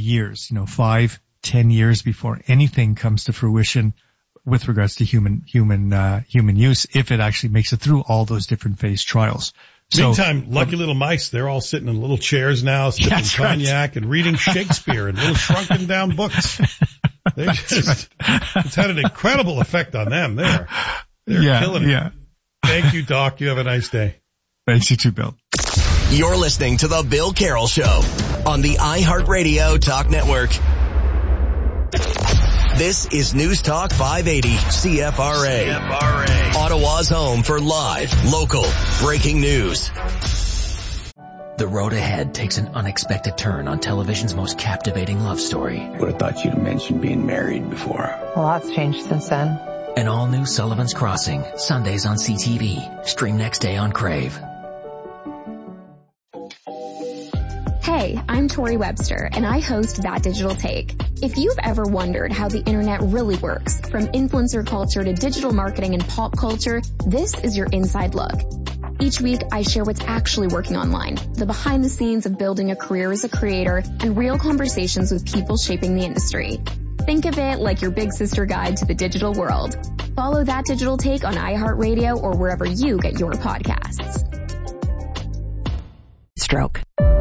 years, 5, 10 years before anything comes to fruition with regards to human use, if it actually makes it through all those different phase trials. Meantime, lucky little mice, they're all sitting in little chairs now, sipping cognac and reading Shakespeare and little shrunken down books. It's had an incredible effect on them. They're killing it. Yeah. Thank you, Doc. You have a nice day. Thanks, you too, Bill. You're listening to The Bill Carroll Show on the iHeartRadio Talk Network. This is News Talk 580 CFRA. Ottawa's home for live, local, breaking news. The road ahead takes an unexpected turn on television's most captivating love story. Would have thought you'd have mentioned being married before. A lot's changed since then. An all-new Sullivan's Crossing, Sundays on CTV. Stream next day on Crave. Hey, I'm Tori Webster, and I host That Digital Take. If you've ever wondered how the internet really works, from influencer culture to digital marketing and pop culture, this is your inside look. Each week, I share what's actually working online, the behind the scenes of building a career as a creator, and real conversations with people shaping the industry. Think of it like your big sister guide to the digital world. Follow That Digital Take on iHeartRadio or wherever you get your podcasts. Stroke.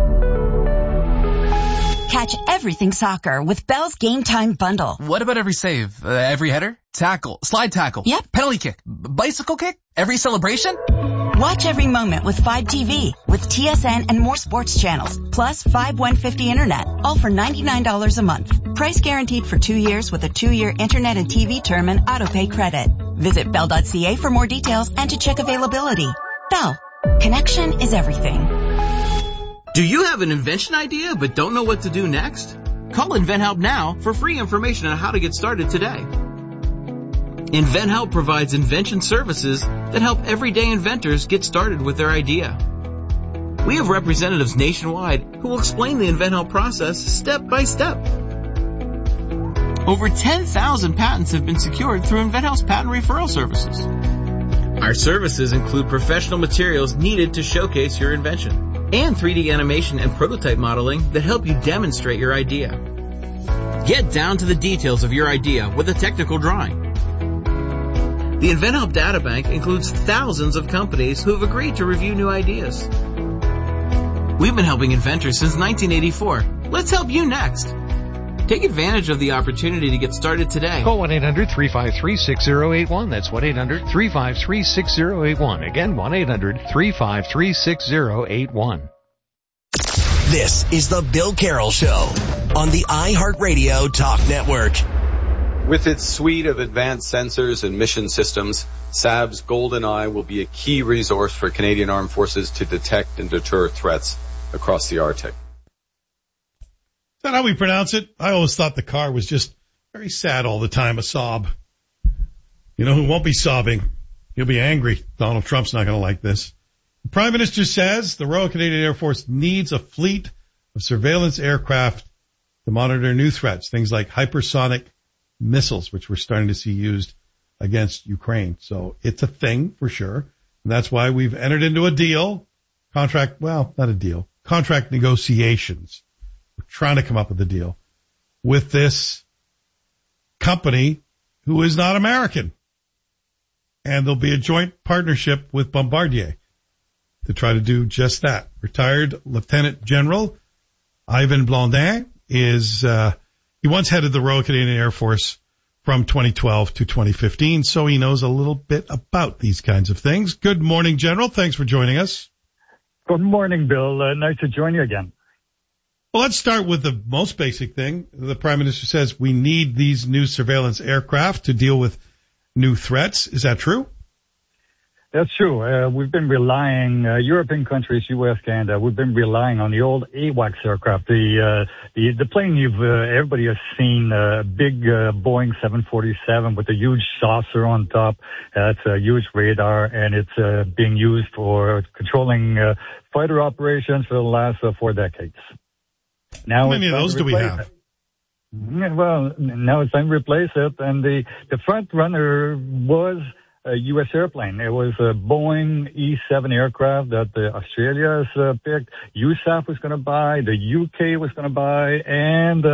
Catch everything soccer with Bell's Game Time Bundle. What about every save? Every header? Tackle? Slide tackle? Yep. Penalty kick? Bicycle kick? Every celebration? Watch every moment with 5TV, with TSN and more sports channels, plus 5150 internet, all for $99 a month. Price guaranteed for 2 years with a 2-year internet and TV term and autopay credit. Visit bell.ca for more details and to check availability. Bell. Connection is everything. Do you have an invention idea but don't know what to do next? Call InventHelp now for free information on how to get started today. InventHelp provides invention services that help everyday inventors get started with their idea. We have representatives nationwide who will explain the InventHelp process step by step. Over 10,000 patents have been secured through InventHelp's patent referral services. Our services include professional materials needed to showcase your invention, and 3D animation and prototype modeling that help you demonstrate your idea. Get down to the details of your idea with a technical drawing. The InventHelp Databank includes thousands of companies who have agreed to review new ideas. We've been helping inventors since 1984. Let's help you next. Take advantage of the opportunity to get started today. Call 1-800-353-6081. That's 1-800-353-6081. Again, 1-800-353-6081. This is The Bill Carroll Show on the iHeartRadio Talk Network. With its suite of advanced sensors and mission systems, SAB's GoldenEye will be a key resource for Canadian Armed Forces to detect and deter threats across the Arctic. Is that how we pronounce it? I always thought the car was just very sad all the time, a sob. You know who won't be sobbing? He'll be angry. Donald Trump's not going to like this. The Prime Minister says the Royal Canadian Air Force needs a fleet of surveillance aircraft to monitor new threats, things like hypersonic missiles, which we're starting to see used against Ukraine. So it's a thing for sure. And that's why we've entered into a deal, contract negotiations. We're trying to come up with a deal with this company who is not American. And there'll be a joint partnership with Bombardier to try to do just that. Retired Lieutenant General Ivan Blondin is, he once headed the Royal Canadian Air Force from 2012 to 2015, so he knows a little bit about these kinds of things. Good morning, General. Thanks for joining us. Good morning, Bill. Nice to join you again. Well, let's start with the most basic thing. The Prime Minister says we need these new surveillance aircraft to deal with new threats. Is that true? That's true. We've been relying, European countries, U.S., Canada, we've been relying on the old AWACS aircraft. The plane everybody has seen, big Boeing 747 with a huge saucer on top. It's a huge radar, and it's being used for controlling fighter operations for the last 4 decades. Now, how many of those do we have? Well, now it's time to replace it, and the front runner was a U.S. airplane. It was a Boeing E-7 aircraft that Australia has picked. USAF was going to buy, the UK was going to buy, and